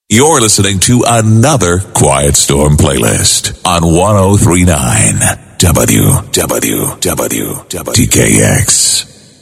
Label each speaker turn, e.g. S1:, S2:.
S1: You're listening to another Quiet Storm playlist on 103.9 WWWTKX.